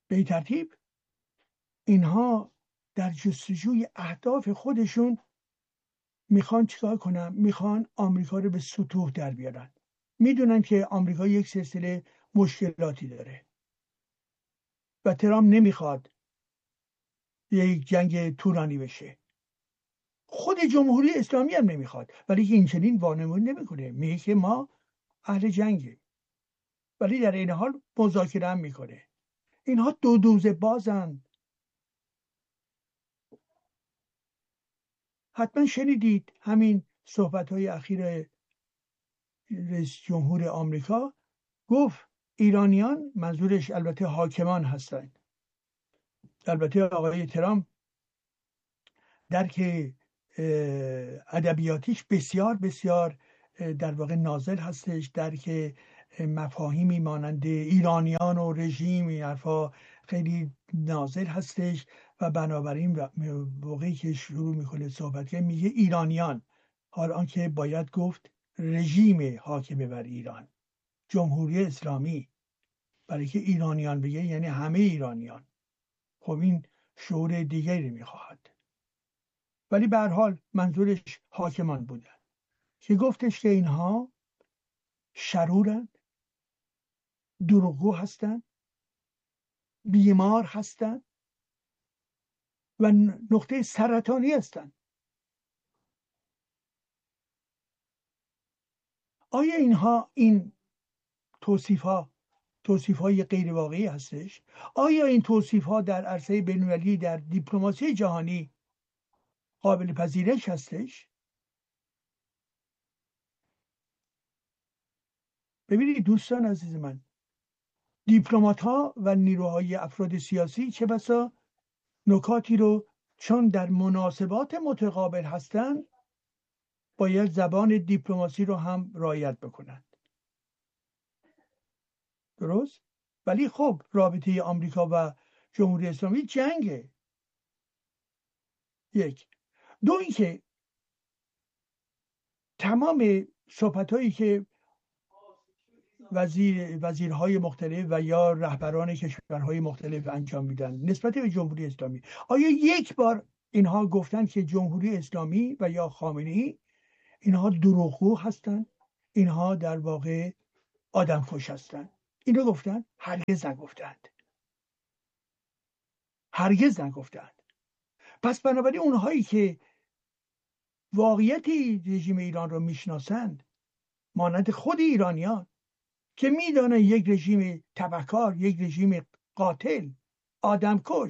به این ترتیب اینها در جستجوی اهداف خودشون میخوان چیکار کنن؟ میخوان آمریکا رو به سطوح در بیارن. میدونن که آمریکا یک سلسله مشکلاتی داره و ترامپ نمیخواد یک جنگ طولانی بشه. خود جمهوری اسلامی هم نمیخواد، ولی این چنین وانمود نمیکنه، میگه که ما اهل جنگیم، ولی در این حال مذاکره هم میکنه. اینها دو دوزه بازن. حتما شنیدید همین صحبت‌های اخیر رئیس جمهور آمریکا، گفت ایرانیان، منظورش البته حاکمان هستند. البته آقای ترامپ درک ادبیاتیش بسیار بسیار در واقع نازل هستش، درک مفاهیمی مانند ایرانیان و رژیم، این حرفا خیلی نازل هستش و بنابراین موقعی که شروع میکنه صحبت که میگه ایرانیان، حال آنکه باید گفت رژیم حاکم بر ایران، جمهوری اسلامی، برای که ایرانیان بگه یعنی همه ایرانیان. خب این شعور دیگری میخواهد، ولی به هر حال منظورش حاکمان بودن که گفتش که اینها شرورند، دروغگو هستند، بیمار هستند و نقطه سرطانی هستند. آیا اینها، این توصیف های غیر واقعی هستش؟ آیا این توصیف ها در عرصه بین‌المللی، در دیپلماسی جهانی قابل پذیرش هستش؟ ببینید دوستان عزیز من، دیپلمات ها و نیروهای افراد سیاسی چه بسا نکاتی رو چون در مناسبات متقابل هستند باید زبان دیپلماسی رو هم رعایت بکنند. درست؟ ولی خب رابطه آمریکا و جمهوری اسلامی جنگه. یک. دو، اینکه تمام صحبت‌هایی که وزیرهای مختلف و یا رهبران کشورهای مختلف انجام میدن نسبت به جمهوری اسلامی، آیا یک بار اینها گفتن که جمهوری اسلامی و یا خامنه‌ای اینها دروغگو هستند، اینها در واقع آدمکش هستند؟ اینو گفتن؟ هرگز نگفتند. هرگز نگفتند. پس بنابراین اونهایی که واقعیتی رژیم ایران رو میشناسند، مانند خود ایرانیان که میدانن یک رژیم تبهکار، یک رژیم قاتل، آدمکش